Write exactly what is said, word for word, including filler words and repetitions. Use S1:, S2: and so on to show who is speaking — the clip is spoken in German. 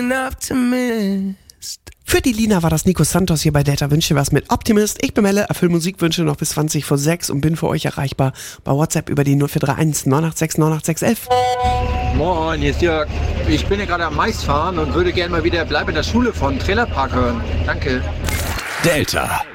S1: Für die Lina war das Nico Santos hier bei Delta Wünsche was mit Optimist. Ich bin Melle, erfülle Musikwünsche noch bis zwanzig vor sechs und bin für euch erreichbar bei WhatsApp über die null vier drei eins neun acht sechs neun acht sechs elf.
S2: Moin, hier ist Jörg. Ich bin ja gerade am Mais fahren und würde gerne mal wieder Bleib in der Schule von Trailerpark hören. Danke.
S3: Delta.